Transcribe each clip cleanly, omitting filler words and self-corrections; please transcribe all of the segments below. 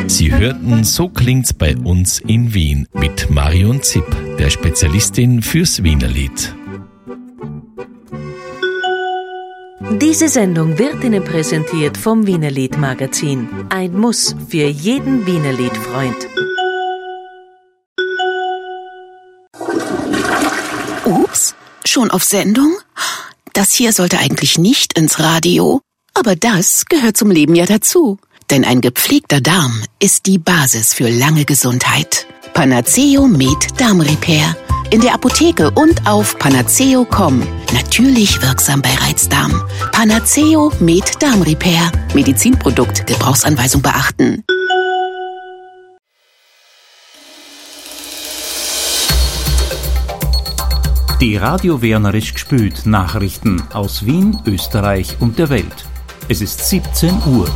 Sie hörten So klingt's bei uns in Wien mit Marion Zipp, der Spezialistin fürs Wienerlied. Diese Sendung wird Ihnen präsentiert vom Wienerlied-Magazin. Ein Muss für jeden Wienerlied-Freund. Ups, schon auf Sendung? Das hier sollte eigentlich nicht ins Radio, aber das gehört zum Leben ja dazu. Denn ein gepflegter Darm ist die Basis für lange Gesundheit. Panaceo Med Darm Repair. In der Apotheke und auf panaceo.com. Natürlich wirksam bei Reizdarm. Panaceo Med Darm Repair. Medizinprodukt, Gebrauchsanweisung beachten. Die Radio Wernerisch gespült Nachrichten aus Wien, Österreich und der Welt. Es ist 17 Uhr.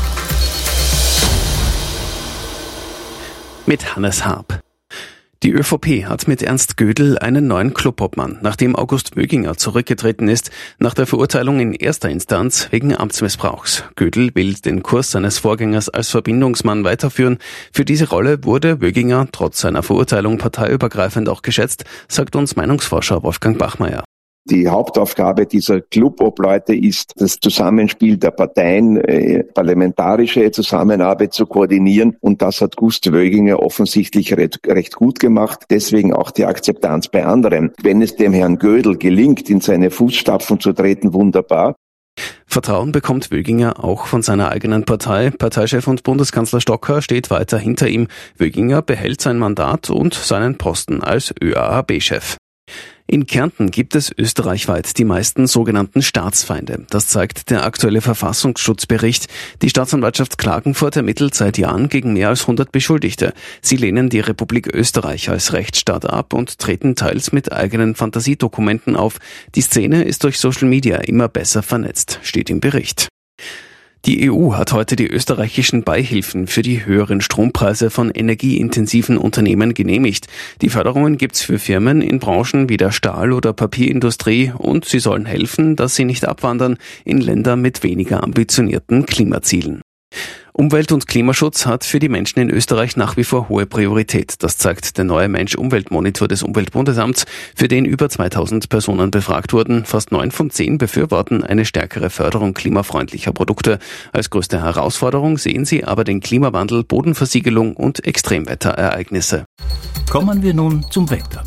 Mit Hannes Harp. Die ÖVP hat mit Ernst Gödel einen neuen Clubobmann, nachdem August Wöginger zurückgetreten ist, nach der Verurteilung in erster Instanz wegen Amtsmissbrauchs. Gödel will den Kurs seines Vorgängers als Verbindungsmann weiterführen. Für diese Rolle wurde Wöginger trotz seiner Verurteilung parteiübergreifend auch geschätzt, sagt uns Meinungsforscher Wolfgang Bachmeier. Die Hauptaufgabe dieser Clubobleute ist, das Zusammenspiel der Parteien, parlamentarische Zusammenarbeit zu koordinieren. Und das hat Gust Wöginger offensichtlich recht gut gemacht. Deswegen auch die Akzeptanz bei anderen. Wenn es dem Herrn Gödel gelingt, in seine Fußstapfen zu treten, wunderbar. Vertrauen bekommt Wöginger auch von seiner eigenen Partei. Parteichef und Bundeskanzler Stocker steht weiter hinter ihm. Wöginger behält sein Mandat und seinen Posten als ÖAAB-Chef. In Kärnten gibt es österreichweit die meisten sogenannten Staatsfeinde. Das zeigt der aktuelle Verfassungsschutzbericht. Die Staatsanwaltschaft Klagenfurt ermittelt seit Jahren gegen mehr als 100 Beschuldigte. Sie lehnen die Republik Österreich als Rechtsstaat ab und treten teils mit eigenen Fantasiedokumenten auf. Die Szene ist durch Social Media immer besser vernetzt, steht im Bericht. Die EU hat heute die österreichischen Beihilfen für die höheren Strompreise von energieintensiven Unternehmen genehmigt. Die Förderungen gibt's für Firmen in Branchen wie der Stahl- oder Papierindustrie und sie sollen helfen, dass sie nicht abwandern in Länder mit weniger ambitionierten Klimazielen. Umwelt- und Klimaschutz hat für die Menschen in Österreich nach wie vor hohe Priorität. Das zeigt der neue Mensch-Umwelt-Monitor des Umweltbundesamts, für den über 2000 Personen befragt wurden. Fast 9 von 10 befürworten eine stärkere Förderung klimafreundlicher Produkte. Als größte Herausforderung sehen sie aber den Klimawandel, Bodenversiegelung und Extremwetterereignisse. Kommen wir nun zum Wetter.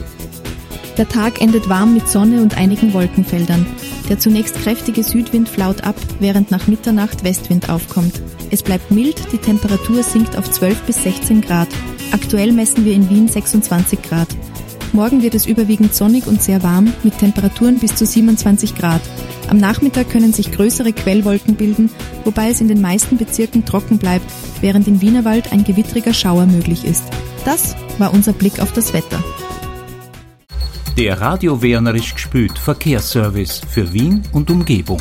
Der Tag endet warm mit Sonne und einigen Wolkenfeldern. Der zunächst kräftige Südwind flaut ab, während nach Mitternacht Westwind aufkommt. Es bleibt mild, die Temperatur sinkt auf 12 bis 16 Grad. Aktuell messen wir in Wien 26 Grad. Morgen wird es überwiegend sonnig und sehr warm, mit Temperaturen bis zu 27 Grad. Am Nachmittag können sich größere Quellwolken bilden, wobei es in den meisten Bezirken trocken bleibt, während im Wienerwald ein gewittriger Schauer möglich ist. Das war unser Blick auf das Wetter. Der Radio Wernerisch gespült Verkehrsservice für Wien und Umgebung.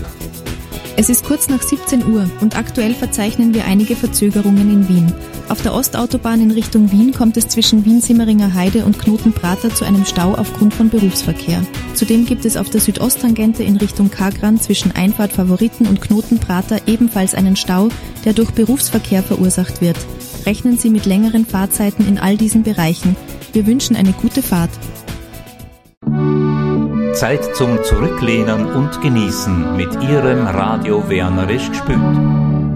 Es ist kurz nach 17 Uhr und aktuell verzeichnen wir einige Verzögerungen in Wien. Auf der Ostautobahn in Richtung Wien kommt es zwischen Wien-Simmeringer Heide und Knoten-Prater zu einem Stau aufgrund von Berufsverkehr. Zudem gibt es auf der Südosttangente in Richtung Kagran zwischen Einfahrt Favoriten und Knoten-Prater ebenfalls einen Stau, der durch Berufsverkehr verursacht wird. Rechnen Sie mit längeren Fahrzeiten in all diesen Bereichen. Wir wünschen eine gute Fahrt. Zeit zum Zurücklehnen und Genießen mit Ihrem Radio Wernerisch gespült.